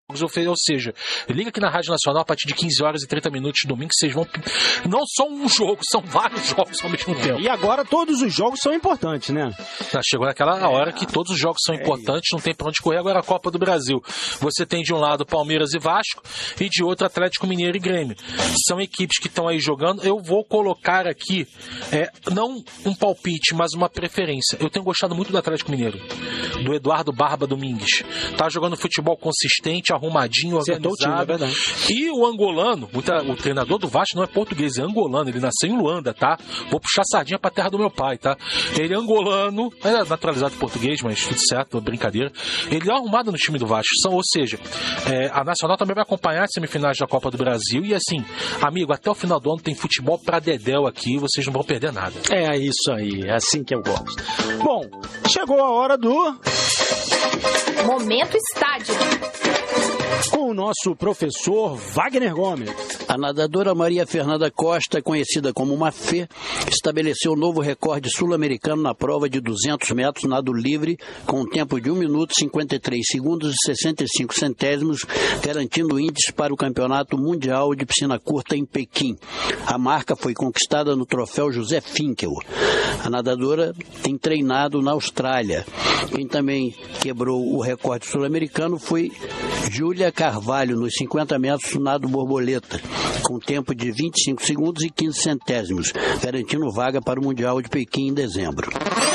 ou seja, liga aqui na Rádio Nacional a partir de 15 horas e 30 minutos de domingo, que vocês vão... Não só um jogo, são vários jogos ao mesmo tempo. E agora todos os jogos são importantes, né? Chegou naquela hora que todos os jogos são importantes, não tem pra onde correr. Agora a Copa do Brasil. Você tem de um lado Palmeiras e Vasco e de outro Atlético Mineiro e Grêmio. São equipes que estão aí jogando. Eu vou colocar aqui, não um palpite, mas uma preferência. Eu tenho gostado muito do Atlético Mineiro, do Eduardo Barba Domingues. Tá jogando futebol consistente, arrumadinho, organizado. E o angolano, o treinador do Vasco não é português, é angolano, ele nasceu em Luanda, tá? Vou puxar sardinha pra terra do meu pai, tá? Ele é angolano, é naturalizado português, mas tudo certo, brincadeira. Ele é arrumado no time do Vasco, ou seja, a Nacional também vai acompanhar as semifinais da Copa do Brasil e assim, amigo, até o final do ano tem futebol pra dedéu aqui, vocês não vão perder nada. É isso aí, é assim que eu gosto. Bom, chegou a hora do... Momento Estádio. Com o nosso professor Wagner Gomes. A nadadora Maria Fernanda Costa, conhecida como Mafê, estabeleceu um novo recorde sul-americano na prova de 200 metros nado livre, com um tempo de 1 minuto, 53 segundos e 65 centésimos, garantindo o índice para o Campeonato Mundial de Piscina Curta em Pequim. A marca foi conquistada no troféu José Finkel. A nadadora tem treinado na Austrália. Quem também quebrou o recorde sul-americano foi Júlia Carvalho, nos 50 metros nado borboleta, com tempo de 25 segundos e 15 centésimos, garantindo vaga para o Mundial de Pequim em dezembro.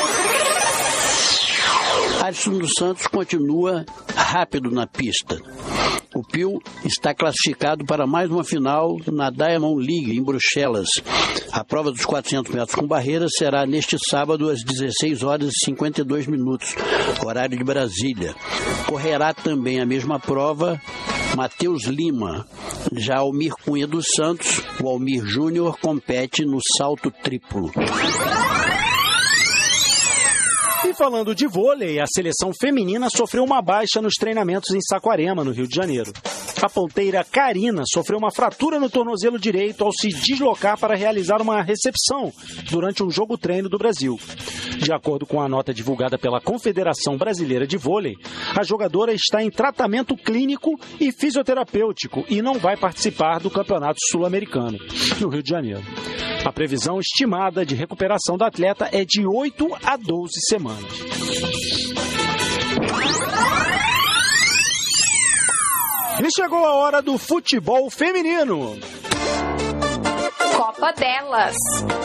Alisson dos Santos continua rápido na pista. O Pio está classificado para mais uma final na Diamond League, em Bruxelas. A prova dos 400 metros com barreira será neste sábado às 16 horas e 52 minutos, horário de Brasília. Correrá também a mesma prova Matheus Lima. Já Almir Cunha dos Santos, o Almir Júnior, compete no salto triplo. E falando de vôlei, a seleção feminina sofreu uma baixa nos treinamentos em Saquarema, no Rio de Janeiro. A ponteira Karina sofreu uma fratura no tornozelo direito ao se deslocar para realizar uma recepção durante um jogo treino do Brasil. De acordo com a nota divulgada pela Confederação Brasileira de Vôlei, a jogadora está em tratamento clínico e fisioterapêutico e não vai participar do Campeonato Sul-Americano, no Rio de Janeiro. A previsão estimada de recuperação da atleta é de 8 a 12 semanas. E chegou a hora do futebol feminino. Copa delas.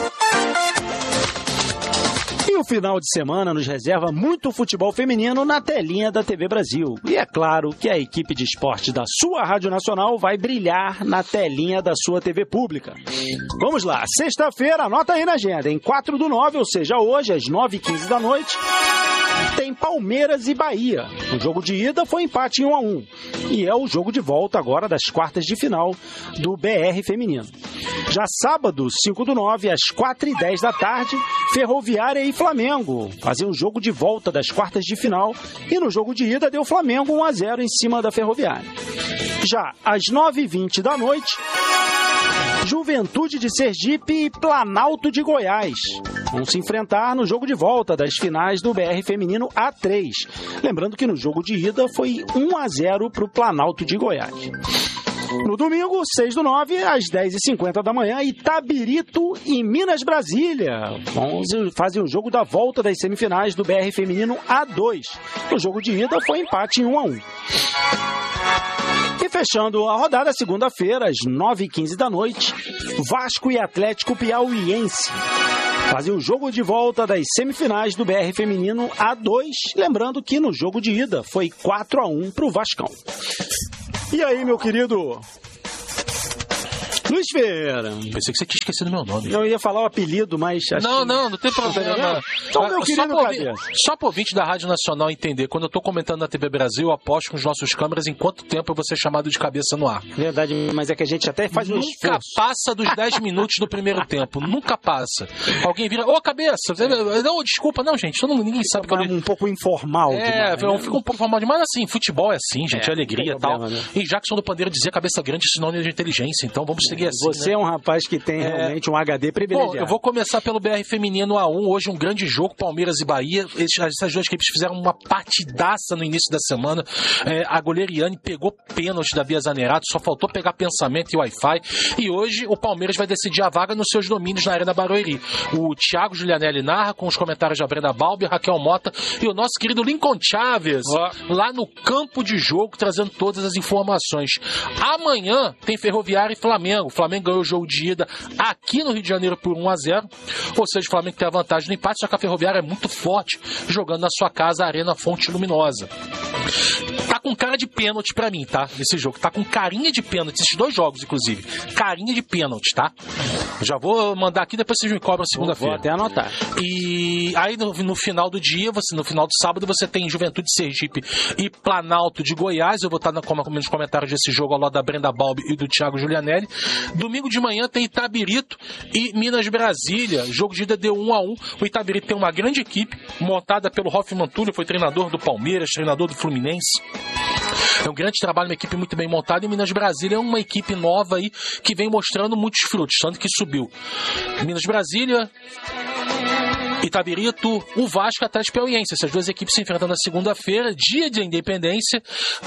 E o final de semana nos reserva muito futebol feminino na telinha da TV Brasil. E é claro que a equipe de esporte da sua Rádio Nacional vai brilhar na telinha da sua TV pública. Vamos lá, sexta-feira, anota aí na agenda, em 4/9, ou seja, hoje, às 9h15 da noite, tem Palmeiras e Bahia. O jogo de ida foi empate em 1-1. E é o jogo de volta agora das quartas de final do BR feminino. Já sábado, 5/9, às 4h10 da tarde, Ferroviária e Flamengo fazem um jogo de volta das quartas de final e no jogo de ida deu Flamengo 1-0 em cima da Ferroviária. Já às 9h20 da noite, Juventude de Sergipe e Planalto de Goiás vão se enfrentar no jogo de volta das finais do BR feminino A3. Lembrando que no jogo de ida foi 1-0 para o Planalto de Goiás. No domingo, 6/9, às 10h50 da manhã, Itabirito e Minas Brasília fazem o jogo da volta das semifinais do BR feminino A2. O jogo de ida foi empate em 1-1. E fechando a rodada, segunda-feira, às 9h15 da noite, Vasco e Atlético Piauiense fazem o jogo de volta das semifinais do BR feminino A2. Lembrando que no jogo de ida foi 4-1 para o Vascão. E aí, meu querido Luiz Ferreira? Pensei que você tinha esquecido meu nome. Eu ia falar o apelido, mas... Não tem problema. Então, meu querido, só por ouvinte da Rádio Nacional entender, quando eu tô comentando na TV Brasil, eu aposto com os nossos câmeras em quanto tempo eu vou ser chamado de cabeça no ar. Verdade, mas é que a gente até faz um esforço. Nunca passa dos 10 minutos do primeiro tempo. Nunca passa. Alguém vira, cabeça. Não, desculpa, não, gente. Ninguém sabe que um pouco informal. Fica um pouco informal demais. Assim, futebol é assim, gente. É alegria e tal. Né? E Jackson do Pandeiro dizia cabeça grande, sinônimo de inteligência. Então vamos seguir segue assim. Você é um rapaz que tem realmente um HD privilegiado. Bom, eu vou começar pelo BR Feminino A1. Hoje um grande jogo, Palmeiras e Bahia. Essas duas equipes fizeram uma partidaça no início da semana. A goleira Iane pegou pênalti da Bia Zanerato, só faltou pegar pensamento e Wi-Fi. E hoje o Palmeiras vai decidir a vaga nos seus domínios na Arena Barueri. O Thiago Julianelli narra com os comentários da Brenda Balbi, Raquel Mota e o nosso querido Lincoln Chaves, lá no campo de jogo, trazendo todas as informações. Amanhã tem Ferroviária e Flamengo. O Flamengo ganhou o jogo de ida aqui no Rio de Janeiro por 1-0. Ou seja, o Flamengo tem a vantagem no empate, só que a Ferroviária é muito forte, jogando na sua casa a Arena Fonte Luminosa. Tá com cara de pênalti pra mim, tá? Esse jogo. Tá com carinha de pênalti. Esses dois jogos, inclusive. Carinha de pênalti, tá? Já vou mandar aqui, depois vocês me cobram segunda-feira. Vou até anotar. E aí no final do dia, no final do sábado, você tem Juventude de Sergipe e Planalto de Goiás. Eu vou estar nos comentários desse jogo ao lado da Brenda Balbi e do Thiago Julianelli. Domingo de manhã tem Itabirito e Minas Brasília. Jogo de ida deu 1-1. O Itabirito tem uma grande equipe, montada pelo Hoffman Túlio, foi treinador do Palmeiras, treinador do Fluminense. É um grande trabalho, uma equipe muito bem montada. E Minas Brasília é uma equipe nova aí que vem mostrando muitos frutos, tanto que subiu. Minas Brasília, Itabirito, o Vasco e Atlético Piauiense. Essas duas equipes se enfrentando na segunda-feira, dia de Independência.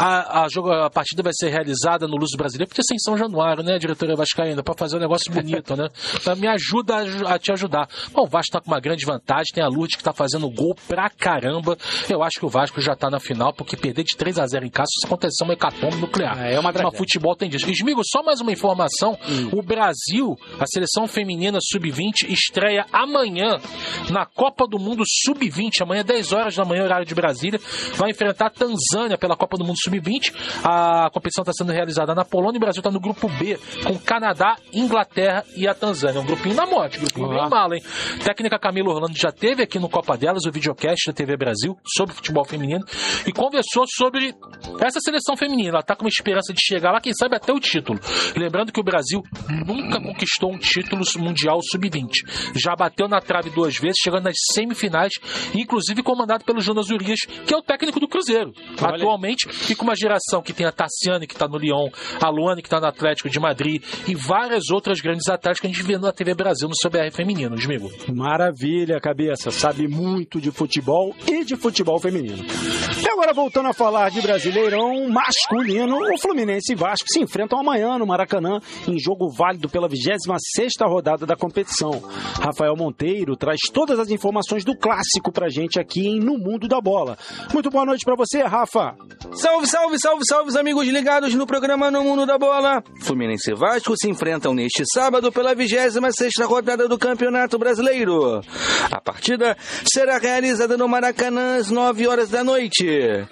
A partida vai ser realizada no Luso Brasileiro, porque é em São Januário, né, diretoria vascaína, para fazer um negócio bonito, né? Me ajuda a te ajudar. Bom, o Vasco tá com uma grande vantagem, tem a Lourdes que tá fazendo gol pra caramba. Eu acho que o Vasco já tá na final, porque perder de 3-0 em casa, isso aconteceu uma hecatombe nuclear. Mas futebol tem disso. Esmigo, só mais uma informação. O Brasil, a seleção feminina sub-20, estreia amanhã na Copa do Mundo Sub-20, amanhã 10 horas da manhã, horário de Brasília, vai enfrentar a Tanzânia pela Copa do Mundo Sub-20. A competição está sendo realizada na Polônia e o Brasil está no grupo B, com Canadá, Inglaterra e a Tanzânia. Um grupinho na morte, grupinho bem mal, hein? Técnica Camila Orlando já teve aqui no Copa Delas o videocast da TV Brasil sobre futebol feminino e conversou sobre essa seleção feminina. Ela está com uma esperança de chegar lá, quem sabe até o título. Lembrando que o Brasil nunca conquistou um título mundial Sub-20. Já bateu na trave 2 vezes, chegando nas semifinais, inclusive comandado pelo Jonas Urias, que é o técnico do Cruzeiro, atualmente, e com uma geração que tem a Tassiane, que está no Lyon, a Luane, que está no Atlético de Madrid, e várias outras grandes atletas que a gente vê na TV Brasil, no seu BR feminino, Esmigo. Maravilha, cabeça, sabe muito de futebol e de futebol feminino. E agora, voltando a falar de Brasileirão masculino, o Fluminense e Vasco se enfrentam amanhã no Maracanã, em jogo válido pela 26ª rodada da competição. Rafael Monteiro traz todas as informações do clássico pra gente aqui em No Mundo da Bola. Muito boa noite pra você, Rafa. Salve, salve, salve, salve, amigos ligados no programa No Mundo da Bola. Fluminense e Vasco se enfrentam neste sábado pela 26ª rodada do Campeonato Brasileiro. A partida será realizada no Maracanã às 9 horas da noite.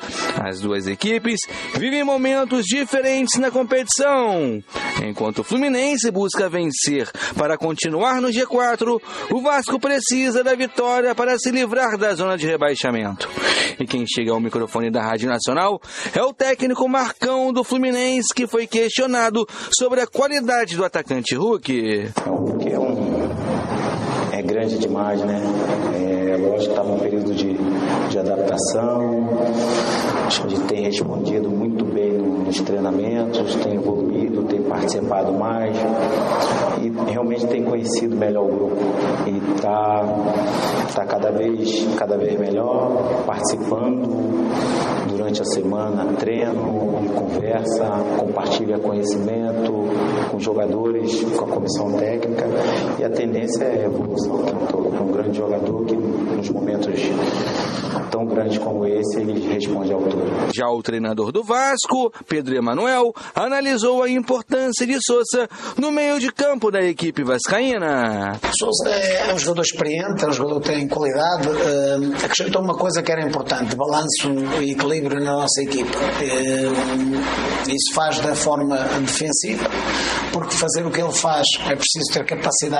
As duas equipes vivem momentos diferentes na competição. Enquanto o Fluminense busca vencer para continuar no G4, o Vasco precisa da vitória para se livrar da zona de rebaixamento. E quem chega ao microfone da Rádio Nacional é o técnico Marcão do Fluminense, que foi questionado sobre a qualidade do atacante Hulk. É grande demais, né? Lógico que estava um período de adaptação. Acho que tem respondido muito bem nos treinamentos, tem evoluído, tem participado mais e realmente tem conhecido melhor o grupo. E está cada vez melhor, participando durante a semana, treino, conversa, compartilha conhecimento com os jogadores, com a comissão técnica, e a tendência é a evolução. É um grande jogador que nos momentos tão grandes como esse, ele responde à altura. Já o treinador do Vasco, Pedro Emanuel, analisou a importância de Sousa no meio de campo da equipe vascaína. Sousa é um jogador experiente, é um jogador que tem qualidade, acrescentou uma coisa que era importante, balanço e equilíbrio na nossa equipe. Isso faz da forma defensiva, porque fazer o que ele faz é preciso ter capacidade